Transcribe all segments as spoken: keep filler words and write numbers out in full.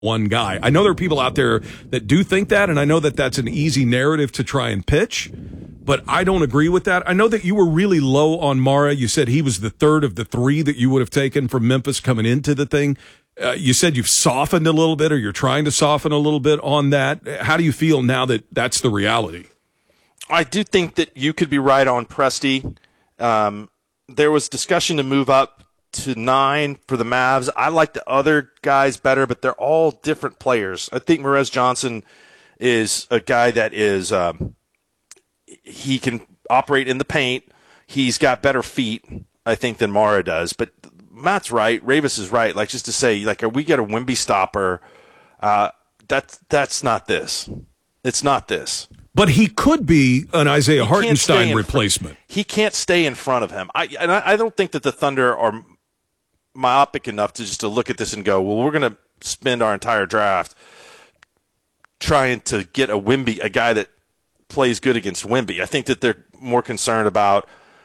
one guy. I know there are people out there that do think that, and I know that that's an easy narrative to try and pitch, but I don't agree with that. I know that you were really low on Mara. You said he was the third of the three that you would have taken from Memphis coming into the thing. Uh, you said you've softened a little bit, or you're trying to soften a little bit on that. How do you feel now that that's the reality? I do think that you could be right on Presti. Um, there was discussion to move up to nine for the Mavs. I like the other guys better, but they're all different players. I think Merez Johnson is a guy that is um, he can operate in the paint. He's got better feet, I think, than Mara does. But Matt's right. Ravis is right. Like, just to say, like, are we get a Wemby stopper? Uh, that's that's not this. It's not this. But he could be an Isaiah He Hartenstein replacement. Fr- he can't stay in front of him. I and I, I don't think that the Thunder are myopic enough to just to look at this and go, well, we're going to spend our entire draft trying to get a Wemby, a guy that plays good against Wemby. I think that they're more concerned about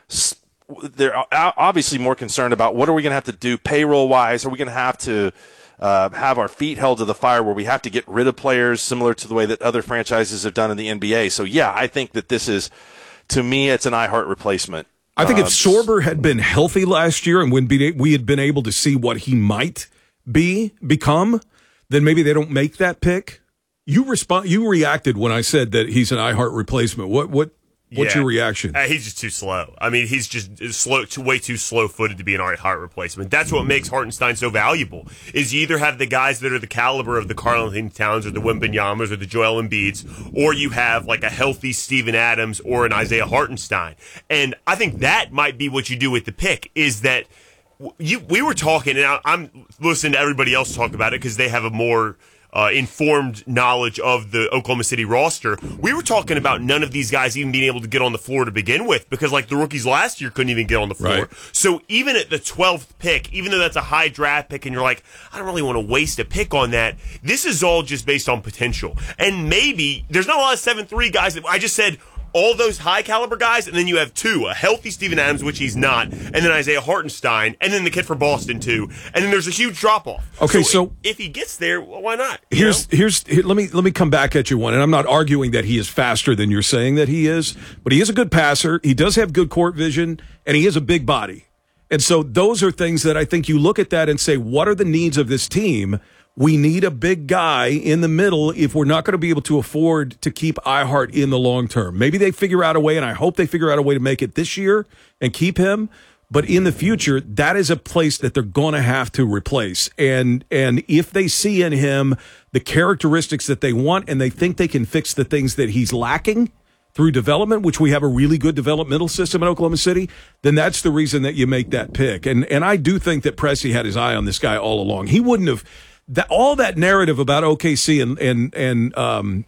they're obviously more concerned about what are we going to have to do payroll-wise? Are we going to have to uh, have our feet held to the fire where we have to get rid of players similar to the way that other franchises have done in the N B A? So, yeah, I think that this is, to me, it's an iHeart replacement. I think uh, if Sorber had been healthy last year and when we had been able to see what he might be, become, then maybe they don't make that pick. You respond. You reacted when I said that he's an iHeart replacement. What? What? What's yeah. your reaction? Uh, he's just too slow. I mean, he's just slow, too, way too slow-footed to be an iHeart replacement. That's what makes Hartenstein so valuable. Is you either have the guys that are the caliber of the Karl-Anthony Towns or the Wembanyamas or the Joel Embiids, or you have like a healthy Steven Adams or an Isaiah Hartenstein. And I think that might be what you do with the pick. Is that you? We were talking, and I'm listening to everybody else talk about it because they have a more Uh, informed knowledge of the Oklahoma City roster. We were talking about none of these guys even being able to get on the floor to begin with because, like, the rookies last year couldn't even get on the floor. Right. So even at the twelfth pick, even though that's a high draft pick and you're like, I don't really want to waste a pick on that, this is all just based on potential. And maybe there's not a lot of seven three guys. That, I just said all those high-caliber guys, and then you have two, a healthy Steven Adams, which he's not, and then Isaiah Hartenstein, and then the kid from Boston, too. And then there's a huge drop-off. Okay, so, so if, if he gets there, well, why not? You Here's know? here's here, let me let me come back at you one, and I'm not arguing that he is faster than you're saying that he is, but he is a good passer. He does have good court vision, and he is a big body. And so those are things that I think you look at that and say, what are the needs of this team? We need a big guy in the middle if we're not going to be able to afford to keep iHeart in the long term. Maybe they figure out a way, and I hope they figure out a way to make it this year and keep him. But in the future, that is a place that they're going to have to replace. And and if they see in him the characteristics that they want and they think they can fix the things that he's lacking through development, which we have a really good developmental system in Oklahoma City, then that's the reason that you make that pick. And and I do think that Presti had his eye on this guy all along. He wouldn't have that all that narrative about O K C and and and um,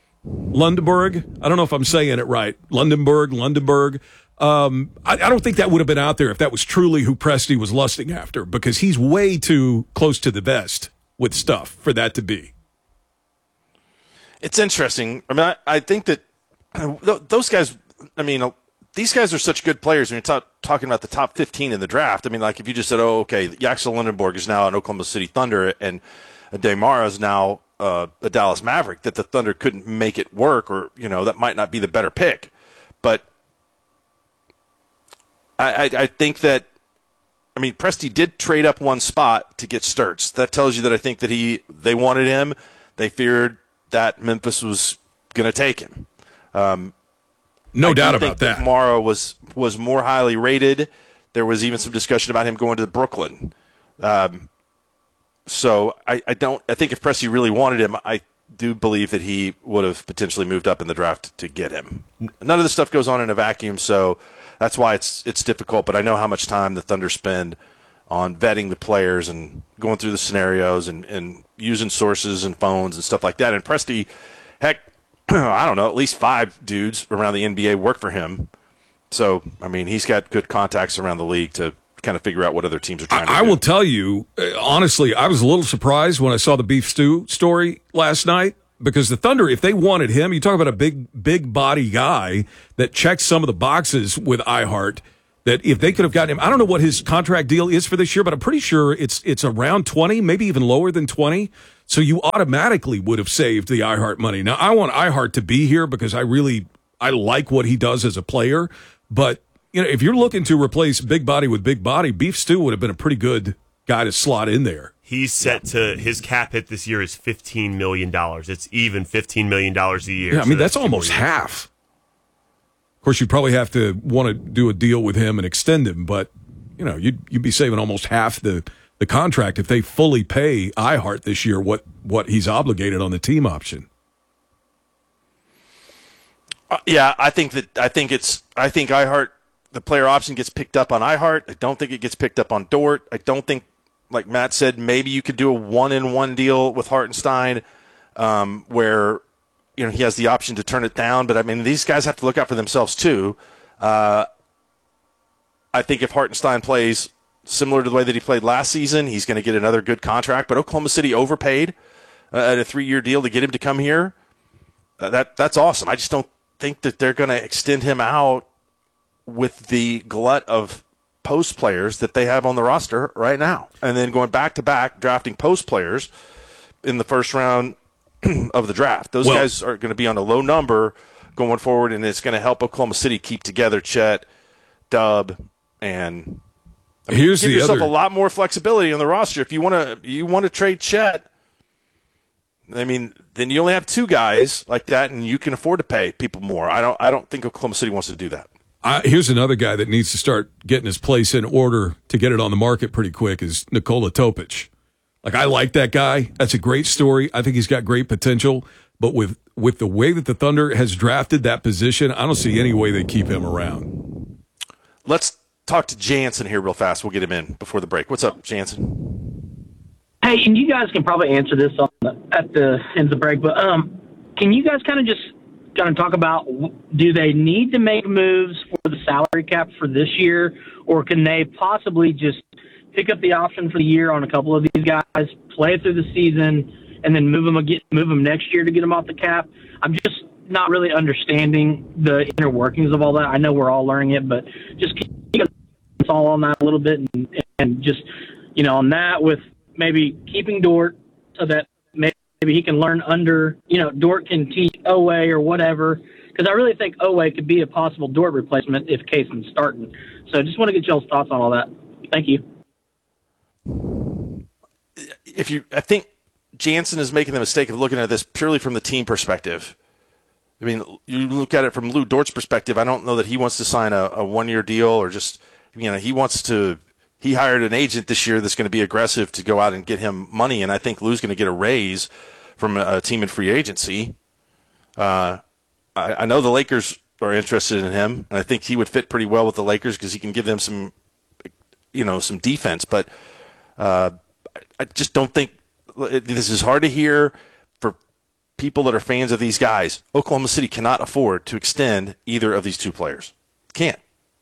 Lundenberg. I don't know if I'm saying it right. Lundenberg, Lundenberg. Um, I, I don't think that would have been out there if that was truly who Presti was lusting after, because he's way too close to the vest with stuff for that to be. It's interesting. I mean, I, I think that those guys. I mean, these guys are such good players. When you're talk, talking about the top fifteen in the draft, I mean, like if you just said, "Oh, okay, Axel Lundenberg is now an Oklahoma City Thunder, and Demar is now uh, a Dallas Maverick," that the Thunder couldn't make it work, or you know, that might not be the better pick. But I, I, I think that, I mean, Presti did trade up one spot to get Sturts. That tells you that I think that he they wanted him. They feared that Memphis was going to take him. Um, No I doubt think about that. that Mara was was more highly rated. There was even some discussion about him going to Brooklyn. Um, so I, I don't. I think if Presti really wanted him, I do believe that he would have potentially moved up in the draft to get him. None of this stuff goes on in a vacuum, so that's why it's it's difficult. But I know how much time the Thunder spend on vetting the players and going through the scenarios and, and using sources and phones and stuff like that. And Presti, heck, I don't know, at least five dudes around the N B A work for him. So, I mean, he's got good contacts around the league to kind of figure out what other teams are trying to I do. I will tell you, uh, honestly, I was a little surprised when I saw the Beef Stew story last night, because the Thunder, if they wanted him, you talk about a big, big body guy that checks some of the boxes with iHeart, that if they could have gotten him, I don't know what his contract deal is for this year, but I'm pretty sure it's it's around twenty, maybe even lower than twenty. So you automatically would have saved the iHeart money. Now, I want iHeart to be here because I really I like what he does as a player. But you know, if you're looking to replace big body with big body, Beef Stew would have been a pretty good guy to slot in there. He's set to his cap hit this year is fifteen million dollars. It's even fifteen million dollars a year. Yeah, I mean, so that's, that's almost half. Of course, you'd probably have to want to do a deal with him and extend him, but you know, you'd you'd be saving almost half the, the contract if they fully pay iHeart this year what what he's obligated on the team option. Uh, yeah, I think that I think it's I think iHeart the player option gets picked up on iHeart. I don't think it gets picked up on Dort. I don't think, like Matt said, maybe you could do a one-in-one deal with Hartenstein, um, where you know he has the option to turn it down. But I mean, these guys have to look out for themselves too. Uh, I think if Hartenstein plays similar to the way that he played last season, he's going to get another good contract. But Oklahoma City overpaid uh, at a three-year deal to get him to come here. Uh, that that's awesome. I just don't think that they're going to extend him out with the glut of post players that they have on the roster right now. And then going back to back, drafting post players in the first round of the draft. Those well, guys are going to be on a low number going forward, and it's going to help Oklahoma City keep together Chet, Dub, and I mean, here's give the yourself other... a lot more flexibility on the roster. If you want to you want to trade Chet, I mean, then you only have two guys like that, and you can afford to pay people more. I don't I don't think Oklahoma City wants to do that. Uh, here's another guy that needs to start getting his place in order to get it on the market pretty quick is Nikola Topic. Like, I like that guy. That's a great story. I think he's got great potential. But with, with the way that the Thunder has drafted that position, I don't see any way they keep him around. Let's talk to Jansen here real fast. We'll get him in before the break. What's up, Jansen? Hey, and you guys can probably answer this on the, at the end of the break, but um, can you guys kind of just kind of talk about, do they need to make moves for the salary cap for this year, or can they possibly just pick up the option for the year on a couple of these guys, play it through the season, and then move them again, move them next year to get them off the cap? I'm just not really understanding the inner workings of all that. I know we're all learning it, but just keep us all on that a little bit, and, and just, you know, on that with maybe keeping Dort so that maybe Maybe he can learn under, you know, Dort can teach Oweh or whatever, because I really think Oweh could be a possible Dort replacement if Cason's starting. So I just want to get y'all's thoughts on all that. Thank you. If you, I think Jansen is making the mistake of looking at this purely from the team perspective. I mean, you look at it from Lou Dort's perspective. I don't know that he wants to sign a, a one-year deal or just, you know, he wants to. He hired an agent this year that's going to be aggressive to go out and get him money, and I think Lou's going to get a raise from a, a team in free agency. Uh, I, I know the Lakers are interested in him, and I think he would fit pretty well with the Lakers because he can give them some, you know, some defense. But uh, I just don't think this is hard to hear for people that are fans of these guys. Oklahoma City cannot afford to extend either of these two players. Can't.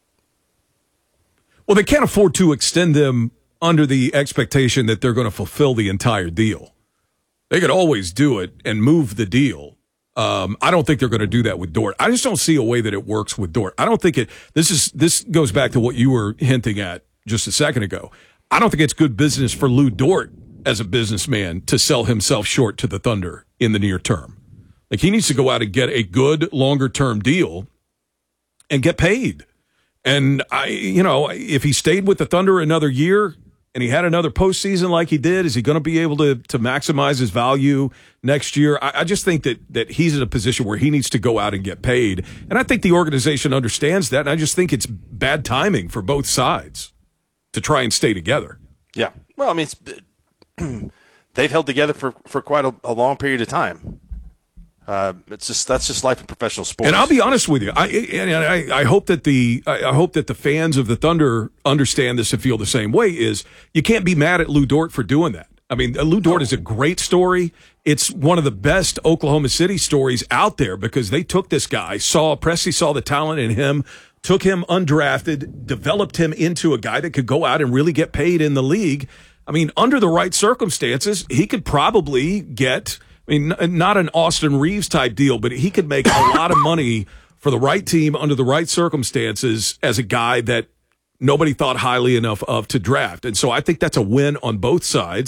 Well, they can't afford to extend them under the expectation that they're going to fulfill the entire deal. They could always do it and move the deal. Um, I don't think they're going to do that with Dort. I just don't see a way that it works with Dort. I don't think it. This is this goes back to what you were hinting at just a second ago. I don't think it's good business for Lou Dort as a businessman to sell himself short to the Thunder in the near term. Like, he needs to go out and get a good longer term deal and get paid. And, I, you know, if he stayed with the Thunder another year and he had another postseason like he did, is he going to be able to to maximize his value next year? I, I just think that that he's in a position where he needs to go out and get paid. And I think the organization understands that, and I just think it's bad timing for both sides to try and stay together. Yeah. Well, I mean, it's, they've held together for, for quite a, a long period of time. Uh, it's just that's just life in professional sports. And I'll be honest with you, I and I, I hope that the I hope that the fans of the Thunder understand this and feel the same way. Is you can't be mad at Lou Dort for doing that. I mean, Lou Dort is a great story. It's one of the best Oklahoma City stories out there because they took this guy, saw Presti saw the talent in him, took him undrafted, developed him into a guy that could go out and really get paid in the league. I mean, under the right circumstances, he could probably get. I mean, not an Austin Reeves type deal, but he could make a lot of money for the right team under the right circumstances as a guy that nobody thought highly enough of to draft. And so I think that's a win on both sides.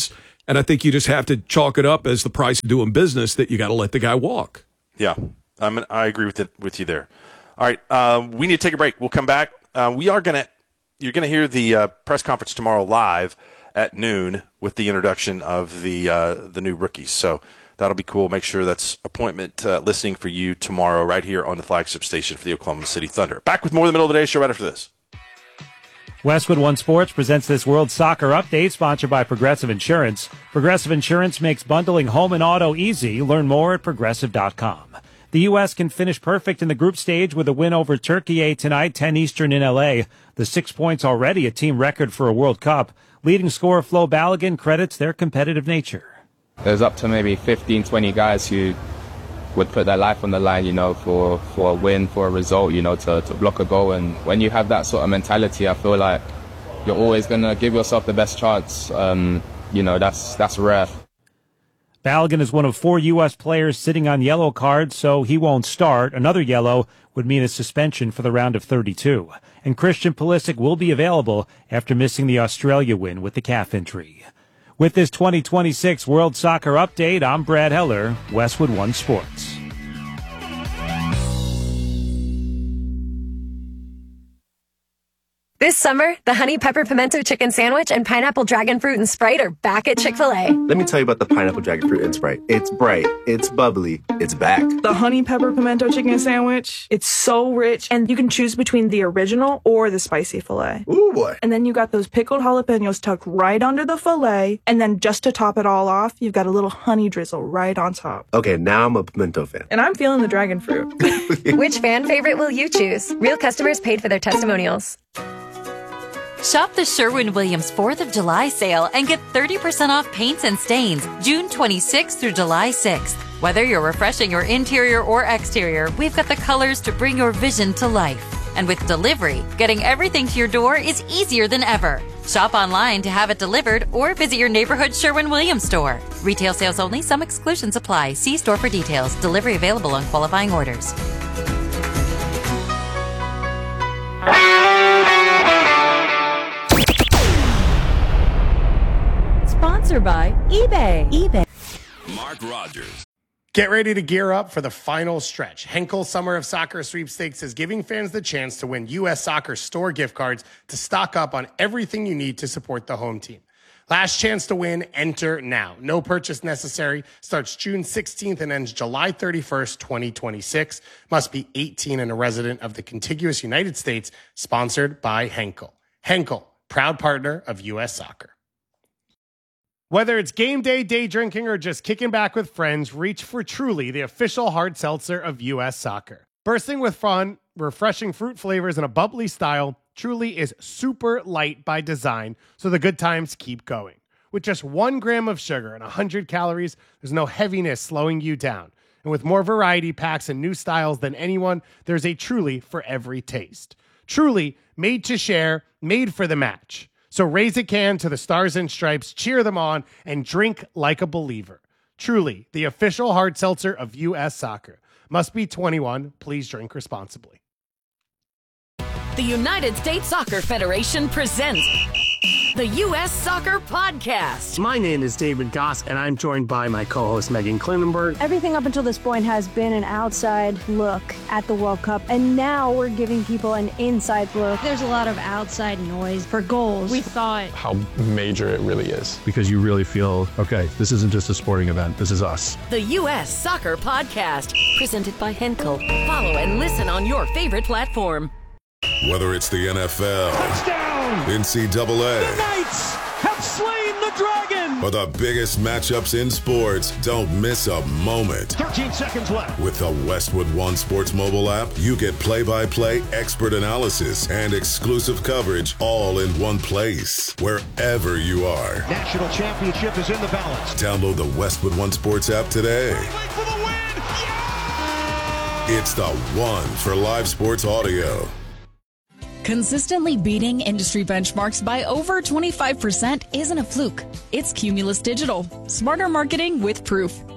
And I think you just have to chalk it up as the price of doing business that you got to let the guy walk. Yeah, I'm, I agree with it, with you there. All right, uh, we need to take a break. We'll come back. Uh, we are going to – you're going to hear the uh, press conference tomorrow live at noon with the introduction of the uh, the new rookies. So that'll be cool. Make sure that's appointment uh, listening for you tomorrow right here on the flagship station for the Oklahoma City Thunder. Back with more of the Middle of the Day show right after this. Westwood One Sports presents this World Soccer Update, sponsored by Progressive Insurance. Progressive Insurance makes bundling home and auto easy. Learn more at progressive dot com. The U S can finish perfect in the group stage with a win over Turkey tonight, ten Eastern in L A. The six points already a team record for a World Cup. Leading scorer Flo Balogun credits their competitive nature. There's up to maybe fifteen, twenty guys who would put their life on the line, you know, for, for a win, for a result, you know, to, to block a goal. And when you have that sort of mentality, I feel like you're always going to give yourself the best chance. Um, you know, that's that's rare. Balogun is one of four U S players sitting on yellow cards, so he won't start. Another yellow would mean a suspension for the round of thirty-two. And Christian Pulisic will be available after missing the Australia win with the calf injury. With this twenty twenty-six World Soccer Update, I'm Brad Heller, Westwood One Sports. This summer, the Honey Pepper Pimento Chicken Sandwich and Pineapple Dragon Fruit and Sprite are back at Chick-fil-A. Let me tell you about the Pineapple Dragon Fruit and Sprite. It's bright, it's bubbly, it's back. The Honey Pepper Pimento Chicken Sandwich, it's so rich, and you can choose between the original or the spicy filet. Ooh, boy. And then you got those pickled jalapenos tucked right under the filet, and then just to top it all off, you've got a little honey drizzle right on top. Okay, now I'm a pimento fan. And I'm feeling the dragon fruit. Which fan favorite will you choose? Real customers paid for their testimonials. Shop the Sherwin-Williams fourth of July sale and get thirty percent off paints and stains June twenty-sixth through July sixth. Whether you're refreshing your interior or exterior, we've got the colors to bring your vision to life. And with delivery, getting everything to your door is easier than ever. Shop online to have it delivered or visit your neighborhood Sherwin-Williams store. Retail sales only. Some exclusions apply. See store for details. Delivery available on qualifying orders. Sponsored by eBay. eBay. Mark Rogers. Get ready to gear up for the final stretch. Henkel Summer of Soccer Sweepstakes is giving fans the chance to win U S Soccer store gift cards to stock up on everything you need to support the home team. Last chance to win, enter now. No purchase necessary. Starts June sixteenth and ends July thirty-first, twenty twenty-six. Must be eighteen and a resident of the contiguous United States. Sponsored by Henkel. Henkel, proud partner of U S Soccer. Whether it's game day, day drinking, or just kicking back with friends, reach for Truly, the official hard seltzer of U S Soccer. Bursting with fun, refreshing fruit flavors, and a bubbly style, Truly is super light by design, so the good times keep going. With just one gram of sugar and one hundred calories, there's no heaviness slowing you down. And with more variety packs and new styles than anyone, there's a Truly for every taste. Truly, made to share, made for the match. So raise a can to the Stars and Stripes, cheer them on, and drink like a believer. Truly, the official hard seltzer of U S Soccer. Must be twenty-one. Please drink responsibly. The United States Soccer Federation presents the U S Soccer Podcast. My name is David Goss, and I'm joined by my co-host Megan Klinenberg. Everything up until this point has been an outside look at the World Cup, and now we're giving people an inside look. There's a lot of outside noise for goals. We thought how major it really is. Because you really feel, okay, this isn't just a sporting event, this is us. The U S Soccer Podcast, presented by Henkel. Follow and listen on your favorite platform. Whether it's the N F L, touchdown, N C double A, the Knights have slain the dragon, or the biggest matchups in sports, don't miss a moment. thirteen seconds left. With the Westwood One Sports mobile app, you get play-by-play expert analysis and exclusive coverage all in one place, wherever you are. National championship is in the balance. Download the Westwood One Sports app today. For the win. Yeah! It's the one for live sports audio. Consistently beating industry benchmarks by over twenty-five percent isn't a fluke. It's Cumulus Digital. Smarter marketing with proof.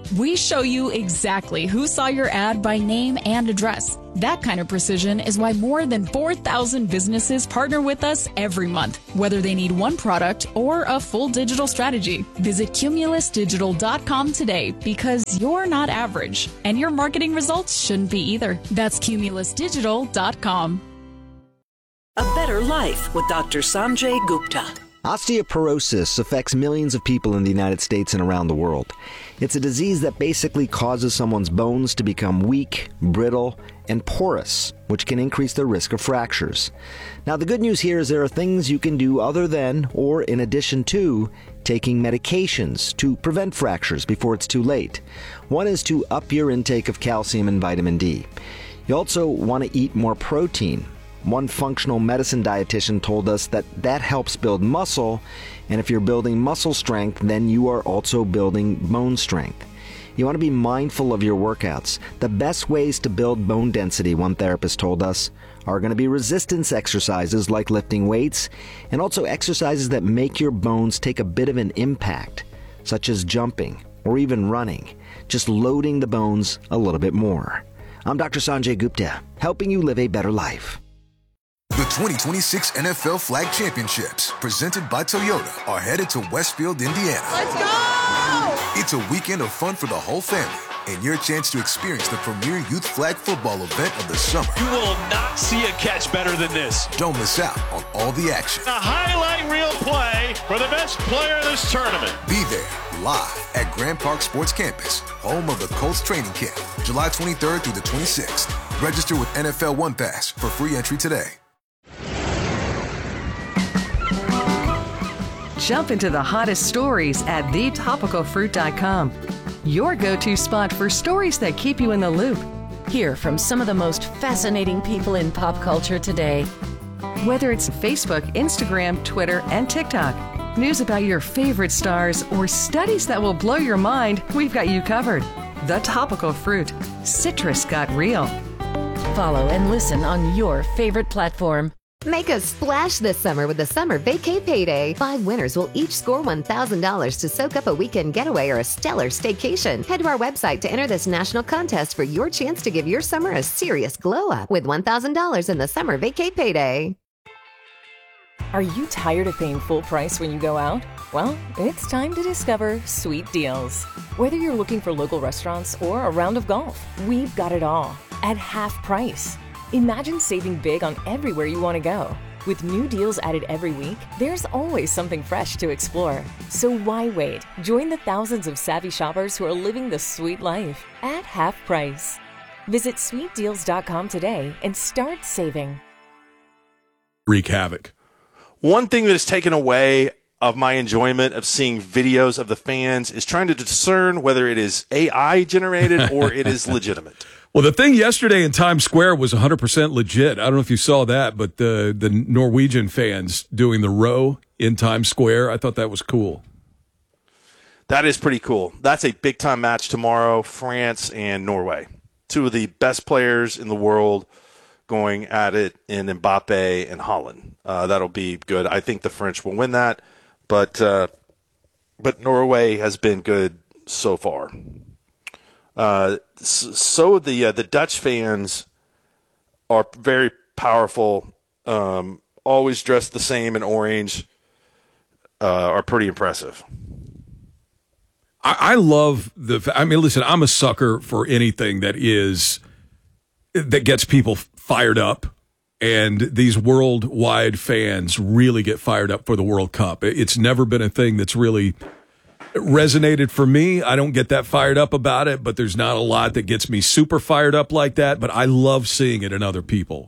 We show you exactly who saw your ad by name and address. That kind of precision is why more than four thousand businesses partner with us every month, whether they need one product or a full digital strategy. Visit Cumulus Digital dot com today because you're not average, and your marketing results shouldn't be either. That's Cumulus Digital dot com. A better life with Doctor Sanjay Gupta. Osteoporosis affects millions of people in the United States and around the world. It's a disease that basically causes someone's bones to become weak, brittle, and porous, which can increase the risk of fractures. Now, the good news here is there are things you can do other than, or in addition to, taking medications to prevent fractures before it's too late. One is to up your intake of calcium and vitamin D. You also want to eat more protein. One functional medicine dietitian told us that that helps build muscle, and if you're building muscle strength, then you are also building bone strength. You want to be mindful of your workouts. The best ways to build bone density, one therapist told us, are going to be resistance exercises like lifting weights, and also exercises that make your bones take a bit of an impact, such as jumping or even running, just loading the bones a little bit more. I'm Doctor Sanjay Gupta, helping you live a better life. The twenty twenty-six N F L Flag Championships, presented by Toyota, are headed to Westfield, Indiana. Let's go! It's a weekend of fun for the whole family, and your chance to experience the premier youth flag football event of the summer. You will not see a catch better than this. Don't miss out on all the action. A highlight reel play for the best player in this tournament. Be there, live at Grand Park Sports Campus, home of the Colts training camp, July twenty-third through the twenty-sixth. Register with N F L One Pass for free entry today. Jump into the hottest stories at the topical fruit dot com. Your go-to spot for stories that keep you in the loop. Hear from some of the most fascinating people in pop culture today. Whether it's Facebook, Instagram, Twitter, and TikTok, news about your favorite stars, or studies that will blow your mind, we've got you covered. The Topical Fruit. Citrus got real. Follow and listen on your favorite platform. Make a splash this summer with the Summer Vacay Payday. Five winners will each score one thousand dollars to soak up a weekend getaway or a stellar staycation. Head to our website to enter this national contest for your chance to give your summer a serious glow up with one thousand dollars in the Summer Vacay Payday. Are you tired of paying full price when you go out? Well, it's time to discover Sweet Deals. Whether you're looking for local restaurants or a round of golf, we've got it all at half price. Imagine saving big on everywhere you want to go. With new deals added every week, there's always something fresh to explore. So why wait? Join the thousands of savvy shoppers who are living the sweet life at half price. Visit sweet deals dot com today and start saving. Wreak havoc. One thing that is taken away of my enjoyment of seeing videos of the fans is trying to discern whether it is A I generated or it is legitimate. Well, the thing yesterday in Times Square was one hundred percent legit. I don't know if you saw that, but the the Norwegian fans doing the row in Times Square, I thought that was cool. That is pretty cool. That's a big-time match tomorrow, France and Norway. Two of the best players in the world going at it in Mbappe and Haaland. Uh, that'll be good. I think the French will win that, but uh, but Norway has been good so far. Uh, so the uh, the Dutch fans are very powerful. Um, always dressed the same in orange. Uh, are pretty impressive. I, I love the. I mean, listen, I'm a sucker for anything that is that gets people fired up, and these worldwide fans really get fired up for the World Cup. It's never been a thing that's really resonated for me. I don't get that fired up about it, but there's not a lot that gets me super fired up like that, but I love seeing it in other people.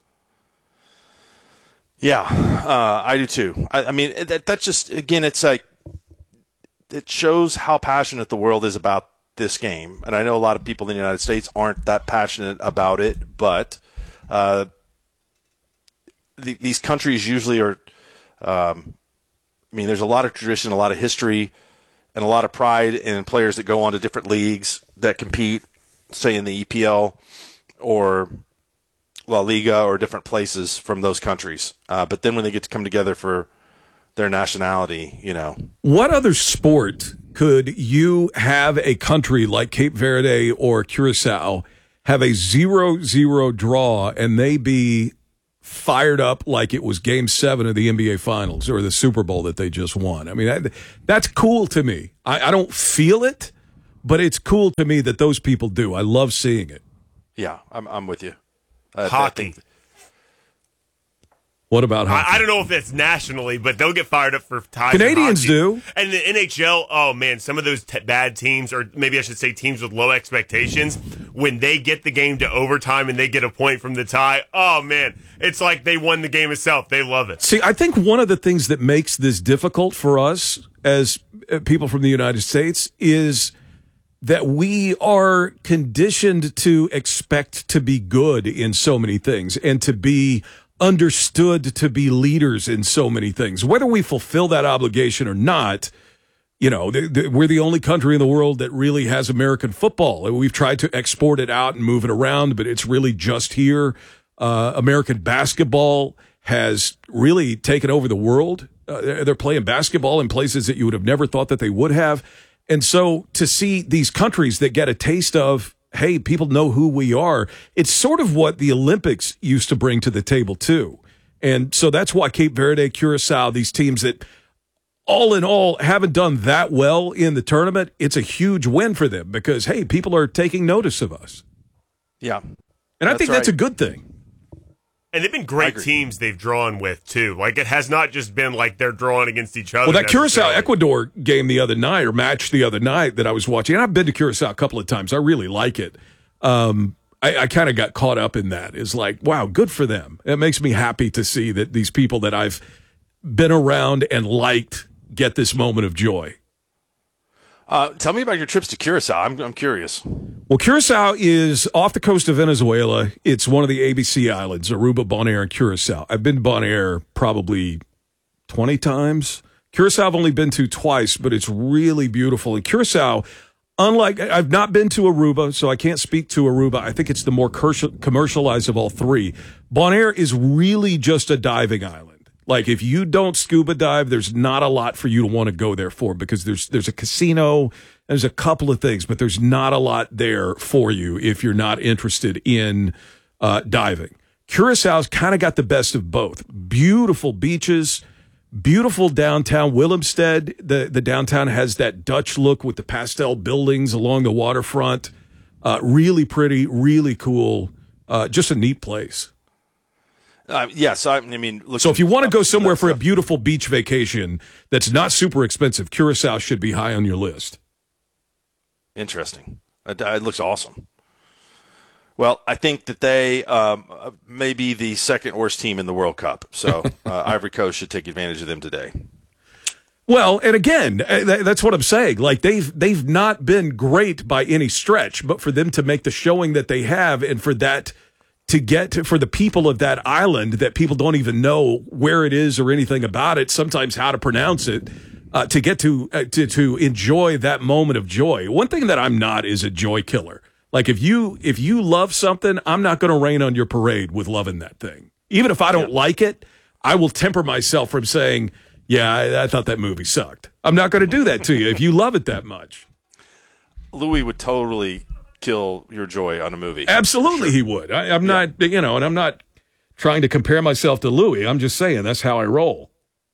Yeah, uh, I do too. I, I mean, that, that's just, again, it's like, it shows how passionate the world is about this game. And I know a lot of people in the United States aren't that passionate about it, but uh, the, these countries usually are, um, I mean, there's a lot of tradition, a lot of history, and a lot of pride in players that go on to different leagues that compete, say in the E P L or La Liga or different places from those countries. Uh, but then when they get to come together for their nationality, you know. What other sport could you have a country like Cape Verde or Curacao have a zero zero draw and they be fired up like it was game seven of the N B A Finals or the Super Bowl that they just won? I mean, that, that's cool to me. I, I don't feel it, but it's cool to me that those people do. I love seeing it. Yeah, I'm, I'm with you. Uh, Hockey. What about hockey? I, I don't know if it's nationally, but they'll get fired up for ties. Canadians do. And the N H L, oh man, some of those t- bad teams, or maybe I should say teams with low expectations, when they get the game to overtime and they get a point from the tie, oh man, it's like they won the game itself. They love it. See, I think one of the things that makes this difficult for us as people from the United States is that we are conditioned to expect to be good in so many things and to be understood to be leaders in so many things. Whether we fulfill that obligation or not, you know, th- th- we're the only country in the world that really has American football. We've tried to export it out and move it around, but it's really just here. Uh, American basketball has really taken over the world. Uh, they're playing basketball in places that you would have never thought that they would have. And so to see these countries that get a taste of, hey, people know who we are, it's sort of what the Olympics used to bring to the table too. And so that's why Cape Verde, Curacao, these teams that all in all haven't done that well in the tournament, it's a huge win for them because, hey, people are taking notice of us. Yeah. And I think right. that's a good thing. And they've been great teams they've drawn with, too. Like, it has not just been like they're drawing against each other. Well, that Curacao-Ecuador game the other night, or match the other night that I was watching, and I've been to Curacao a couple of times. I really like it. Um, I, I kind of got caught up in that. It's like, wow, good for them. It makes me happy to see that these people that I've been around and liked get this moment of joy. Uh, tell me about your trips to Curacao. I'm, I'm curious. Well, Curacao is off the coast of Venezuela. It's one of the A B C islands, Aruba, Bonaire, and Curacao. I've been to Bonaire probably twenty times. Curacao I've only been to twice, but it's really beautiful. And Curacao, unlike, I've not been to Aruba, so I can't speak to Aruba. I think it's the more commercialized of all three. Bonaire is really just a diving island. Like, if you don't scuba dive, there's not a lot for you to want to go there for because there's there's a casino, there's a couple of things, but there's not a lot there for you if you're not interested in uh, diving. Curaçao's kind of got the best of both. Beautiful beaches, beautiful downtown. Willemstad, the, the downtown has that Dutch look with the pastel buildings along the waterfront. Uh, really pretty, really cool. Uh, just a neat place. Uh, yes, I, I mean, look, so if you want to go somewhere for a beautiful beach vacation that's not super expensive, Curacao should be high on your list. Interesting. It, it looks awesome. Well, I think that they um, may be the second worst team in the World Cup, so uh, Ivory Coast should take advantage of them today. Well, and again, that's what I'm saying. Like they've they've not been great by any stretch, but for them to make the showing that they have, and for that. To get to, for the people of that island that people don't even know where it is or anything about it, sometimes how to pronounce it, uh, to get to, uh, to to enjoy that moment of joy. One thing that I'm not is a joy killer. Like if you if you love something, I'm not going to rain on your parade with loving that thing. Even if I don't yeah. like it, I will temper myself from saying, yeah, I, I thought that movie sucked. I'm not going to do that to you if you love it that much. Louis would totally kill your joy on a movie. Absolutely, sure. He would. I, I'm yeah. not, you know, and I'm not trying to compare myself to Louis. I'm just saying that's how I roll.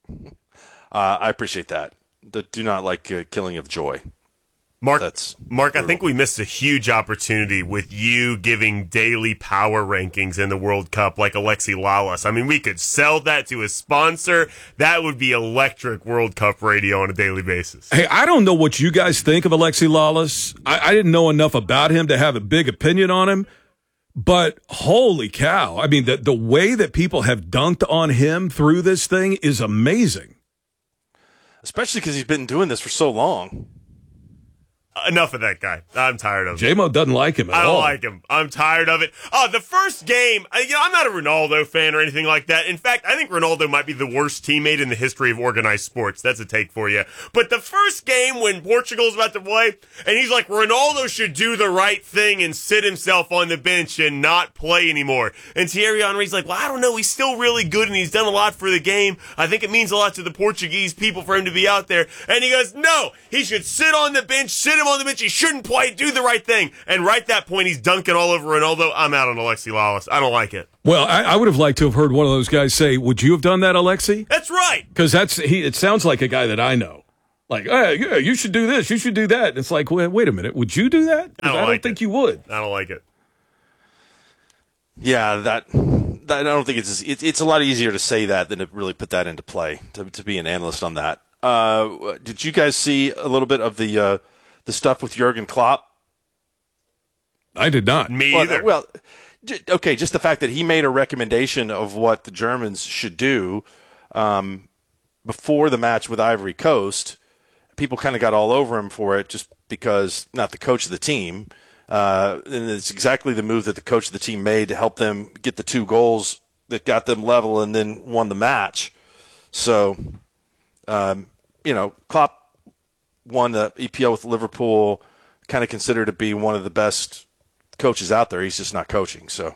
Uh, I appreciate that. Do not like uh, killing of joy. Mark, That's Mark, brutal. I think we missed a huge opportunity with you giving daily power rankings in the World Cup like Alexi Lalas. I mean, we could sell that to a sponsor. That would be electric World Cup radio on a daily basis. Hey, I don't know what you guys think of Alexi Lalas. I, I didn't know enough about him to have a big opinion on him. But holy cow. I mean, the, the way that people have dunked on him through this thing is amazing. Especially because he's been doing this for so long. Enough of that guy. I'm tired of it. J-Mo doesn't like him at I don't all. like him. I'm tired of it. Oh, the first game, I- you know, I'm not a Ronaldo fan or anything like that. In fact, I think Ronaldo might be the worst teammate in the history of organized sports. That's a take for you. But the first game when Portugal's about to play, and he's like, Ronaldo should do the right thing and sit himself on the bench and not play anymore. And Thierry Henry's like, well, I don't know. He's still really good and he's done a lot for the game. I think it means a lot to the Portuguese people for him to be out there. And he goes, no, he should sit on the bench, sit him on the bench. He shouldn't play, do the right thing. And right at that point, he's dunking all over Ronaldo. I'm out on Alexi Lalas. I don't like it. Well, I, I would have liked to have heard one of those guys say, would you have done that, Alexi? That's right. Because that's he. It sounds like a guy that I know. Like, hey, yeah, you should do this. You should do that. And it's like, wait, wait a minute. Would you do that? I don't, I don't like think it. you would. I don't like it. Yeah, that, that I don't think it's it, it's a lot easier to say that than to really put that into play, to, to be an analyst on that. Uh, did you guys see a little bit of the uh, the stuff with Jurgen Klopp? I did not. Me well, either. Well, j- okay, just the fact that he made a recommendation of what the Germans should do um, before the match with Ivory Coast. People kind of got all over him for it just because not the coach of the team. Uh, and it's exactly the move that the coach of the team made to help them get the two goals that got them level and then won the match. So, um, you know, Klopp won the E P L with Liverpool, kind of considered to be one of the best coaches out there. He's just not coaching. So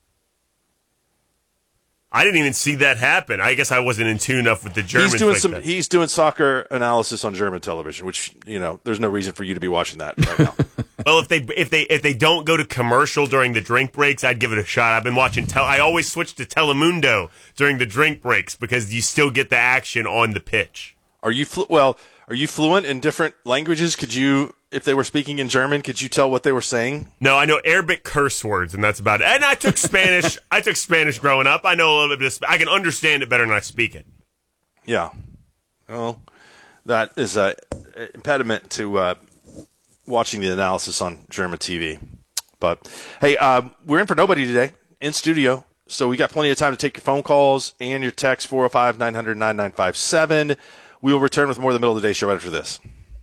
I didn't even see that happen. I guess I wasn't in tune enough with the Germans. He's doing like some. that. He's doing soccer analysis on German television, which, you know, there's no reason for you to be watching that right now. Well, if they if they if they don't go to commercial during the drink breaks, I'd give it a shot. I've been watching. Tel- I always switch to Telemundo during the drink breaks because you still get the action on the pitch. Are you flu- well? Are you fluent in different languages? Could you, if they were speaking in German, could you tell what they were saying? No, I know Arabic curse words, and that's about it. And I took Spanish. I took Spanish growing up. I know a little bit of Sp- I can understand it better than I speak it. Yeah. Well, that is a impediment to uh, watching the analysis on German T V. But, hey, uh, we're in for nobody today in studio, so we got plenty of time to take your phone calls and your text, four oh five, nine hundred, ninety-nine fifty-seven. We will return with more of the Middle of the Day show right after this.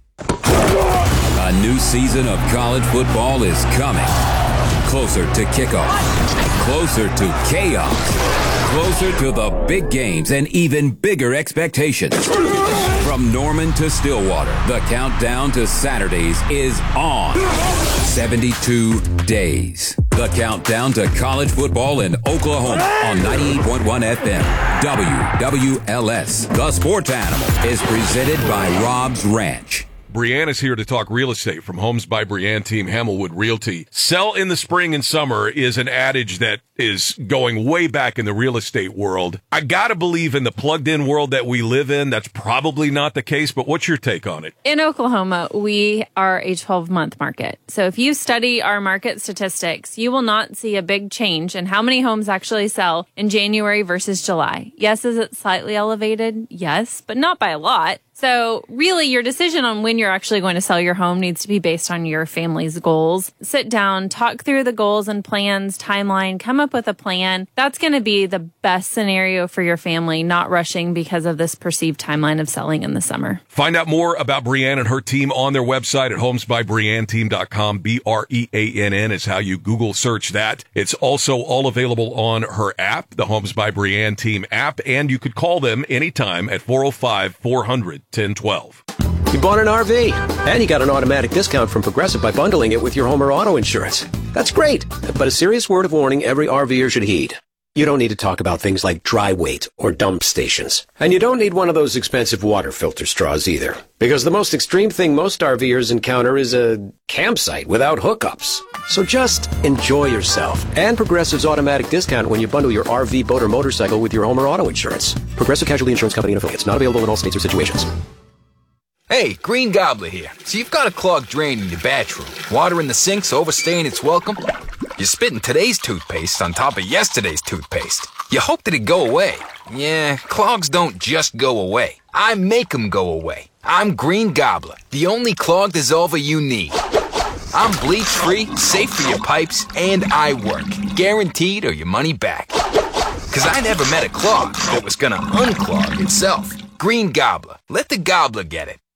A new season of college football is coming. Closer to kickoff. Closer to chaos. Closer to the big games and even bigger expectations. From Norman to Stillwater, the countdown to Saturdays is on. seventy-two days. The countdown to college football in Oklahoma on ninety-eight point one F M. W W L S. The Sports Animal is presented by Rob's Ranch. Brianne is here to talk real estate from Homes by Brianne Team Hammelwood Realty. Sell in the spring and summer is an adage that is going way back in the real estate world. I gotta believe in the plugged-in world that we live in, that's probably not the case, but what's your take on it? In Oklahoma, we are a twelve-month market. So if you study our market statistics, you will not see a big change in how many homes actually sell in January versus July. Yes, is it slightly elevated? Yes, but not by a lot. So really, your decision on when you're actually going to sell your home needs to be based on your family's goals. Sit down, talk through the goals and plans, timeline, come up with a plan. That's going to be the best scenario for your family, not rushing because of this perceived timeline of selling in the summer. Find out more about Brianne and her team on their website at homes by brianne team dot com. B R E A N N is how you Google search that. It's also all available on her app, the Homes by Brianne Team app, and you could call them anytime at four oh five, four hundred, ten twelve. You bought an R V, and you got an automatic discount from Progressive by bundling it with your home or auto insurance. That's great, but a serious word of warning every RVer should heed. You don't need to talk about things like dry weight or dump stations. And you don't need one of those expensive water filter straws either. Because the most extreme thing most RVers encounter is a campsite without hookups. So just enjoy yourself. And Progressive's automatic discount when you bundle your R V, boat, or motorcycle with your home or auto insurance. Progressive Casualty Insurance Company and affiliates. Not available in all states or situations. Hey, Green Gobbler here. So you've got a clogged drain in your bathroom. Water in the sink's overstaying its welcome. You're spitting today's toothpaste on top of yesterday's toothpaste. You hope that it go away. Yeah, clogs don't just go away. I make them go away. I'm Green Gobbler, the only clog dissolver you need. I'm bleach-free, safe for your pipes, and I work. Guaranteed or your money back. Because I never met a clog that was gonna unclog itself. Green Gobbler. Let the gobbler get it.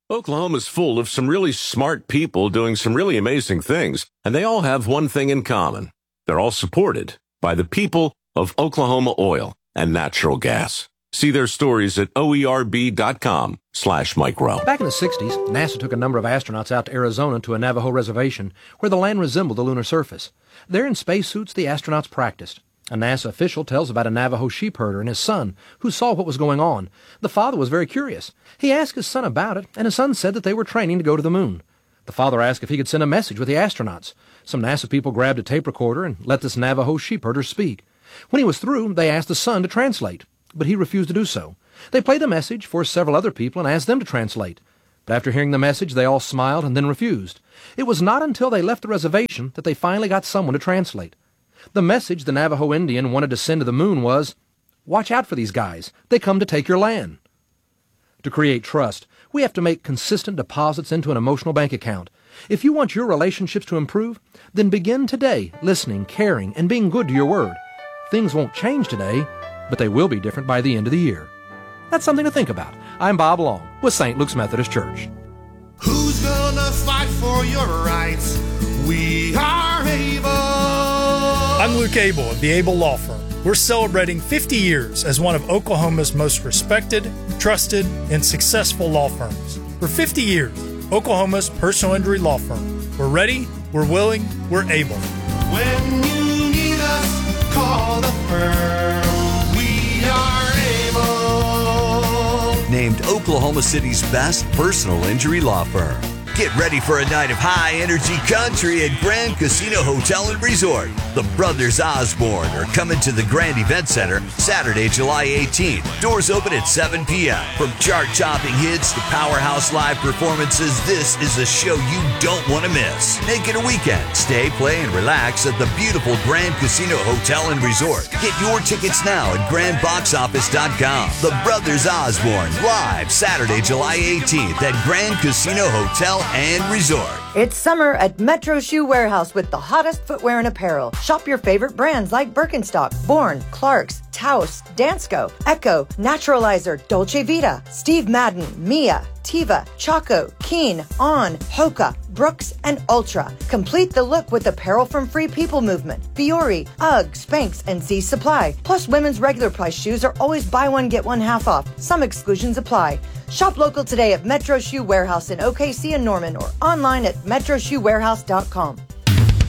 Oklahoma's full of some really smart people doing some really amazing things, and they all have one thing in common. They're all supported by the people of Oklahoma Oil and Natural Gas. See their stories at oerb.com slash Mike Rowe. Back in the sixties, NASA took a number of astronauts out to Arizona to a Navajo reservation where the land resembled the lunar surface. There in spacesuits, the astronauts practiced. A NASA official tells about a Navajo sheep herder and his son who saw what was going on. The father was very curious. He asked his son about it, and his son said that they were training to go to the moon. The father asked if he could send a message with the astronauts. Some NASA people grabbed a tape recorder and let this Navajo sheep herder speak. When he was through, they asked the son to translate, but he refused to do so. They played the message for several other people and asked them to translate. But after hearing the message, they all smiled and then refused. It was not until they left the reservation that they finally got someone to translate. The message the Navajo Indian wanted to send to the moon was, "Watch out for these guys. They come to take your land." To create trust, we have to make consistent deposits into an emotional bank account. If you want your relationships to improve, then begin today listening, caring, and being good to your word. Things won't change today, but they will be different by the end of the year. That's something to think about. I'm Bob Long with Saint Luke's Methodist Church. Who's gonna fight for your rights? We are able. I'm Luke Abel of the Abel Law Firm. We're celebrating fifty years as one of Oklahoma's most respected, trusted, and successful law firms. For fifty years, Oklahoma's personal injury law firm. We're ready, we're willing, we're able. When you need us, call the firm. We are able. Named Oklahoma City's best personal injury law firm. Get ready for a night of high-energy country at Grand Casino Hotel and Resort. The Brothers Osborne are coming to the Grand Event Center Saturday, July eighteenth. Doors open at seven p.m. From chart-topping hits to powerhouse live performances, this is a show you don't want to miss. Make it a weekend. Stay, play, and relax at the beautiful Grand Casino Hotel and Resort. Get your tickets now at grand box office dot com. The Brothers Osborne, live Saturday, July eighteenth at Grand Casino Hotel and Resort. It's summer at Metro Shoe Warehouse with the hottest footwear and apparel. Shop your favorite brands like Birkenstock, Bourne, Clarks, Taos, Dansko, Echo, Naturalizer, Dolce Vita, Steve Madden, Mia, Tiva, Chaco, Keen, On, Hoka, Brooks, and Ultra. Complete the look with apparel from Free People Movement, Fiore, UGG, Spanx, and Z Supply. Plus, women's regular price shoes are always buy one, get one half off. Some exclusions apply. Shop local today at Metro Shoe Warehouse in O K C and Norman or online at metro shoe warehouse dot com.